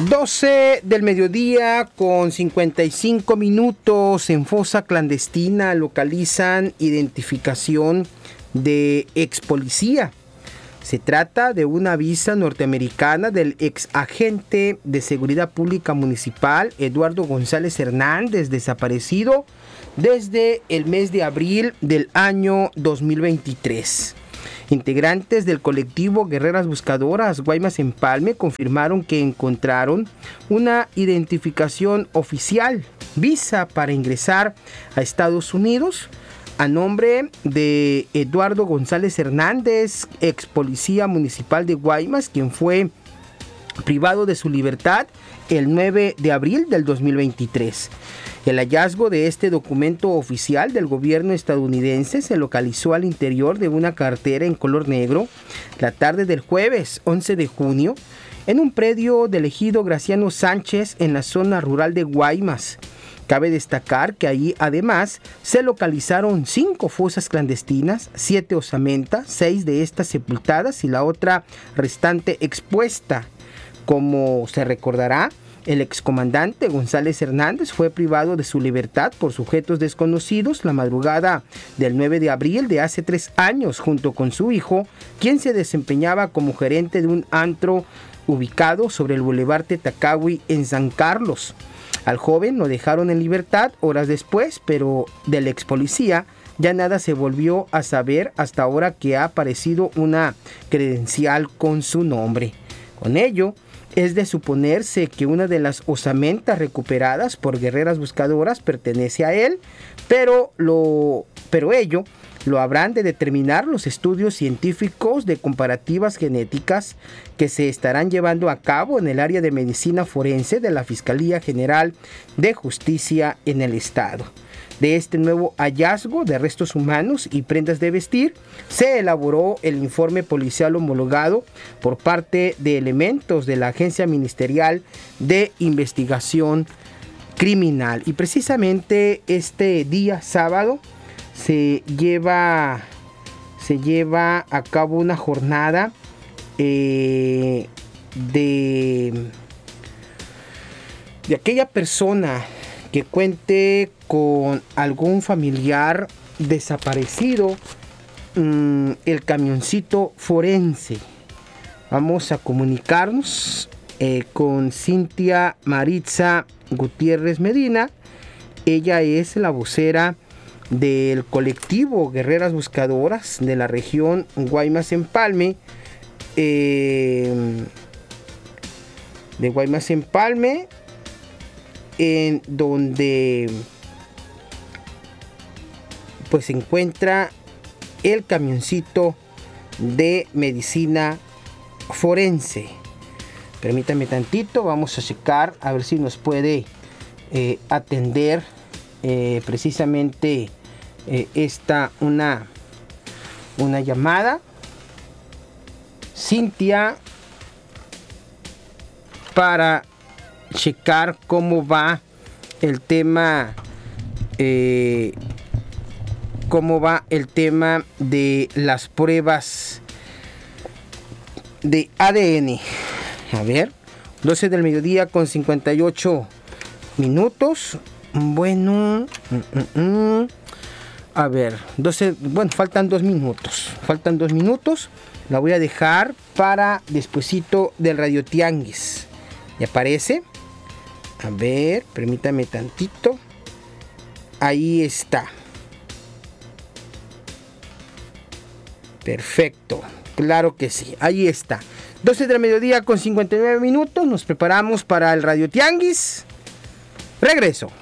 12 del mediodía con 55 minutos. En fosa clandestina localizan identificación de ex policía. Se trata de una visa norteamericana del ex agente de seguridad pública municipal Eduardo González Hernández, desaparecido desde el mes de abril del año 2023. Integrantes del colectivo Guerreras Buscadoras Guaymas Empalme confirmaron que encontraron una identificación oficial, visa para ingresar a Estados Unidos, a nombre de Eduardo González Hernández, ex policía municipal de Guaymas, quien fue privado de su libertad el 9 de abril del 2023. El hallazgo de este documento oficial del gobierno estadounidense se localizó al interior de una cartera en color negro la tarde del jueves 11 de junio en un predio del ejido Graciano Sánchez en la zona rural de Guaymas. Cabe destacar que allí además se localizaron 5 fosas clandestinas, 7 osamentas, 6 de estas sepultadas y la otra restante expuesta. Como se recordará, el excomandante González Hernández fue privado de su libertad por sujetos desconocidos la madrugada del 9 de abril de hace 3 años junto con su hijo, quien se desempeñaba como gerente de un antro ubicado sobre el Boulevard Tetacawi en San Carlos. Al joven lo dejaron en libertad horas después, pero del ex policía ya nada se volvió a saber hasta ahora que ha aparecido una credencial con su nombre. Con ello, es de suponerse que una de las osamentas recuperadas por Guerreras Buscadoras pertenece a él, pero ello lo habrán de determinar los estudios científicos de comparativas genéticas que se estarán llevando a cabo en el área de medicina forense de la Fiscalía General de Justicia en el estado. De este nuevo hallazgo de restos humanos y prendas de vestir, se elaboró el informe policial homologado por parte de elementos de la Agencia Ministerial de Investigación Criminal. Y precisamente este día sábado se lleva a cabo una jornada de aquella persona que cuente con algún familiar desaparecido, el camioncito forense. Vamos a comunicarnos con Cintia Maritza Gutiérrez Medina. Ella es la vocera del colectivo Guerreras Buscadoras de la región Guaymas Empalme, de Guaymas Empalme, en donde pues se encuentra el camioncito de medicina forense. Permítame tantito, vamos a checar a ver si nos puede atender precisamente una llamada. Cintia, para checar cómo va el tema de las pruebas de ADN. A ver, 12 del mediodía con 58 minutos. Bueno, a ver, 12, bueno, faltan 2 minutos. La voy a dejar para despuesito del Radio Tianguis. ¿Me aparece? A ver, permítame tantito. Ahí está. Perfecto. Claro que sí. Ahí está. 12 del mediodía con 59 minutos. Nos preparamos para el Radio Tianguis. Regreso.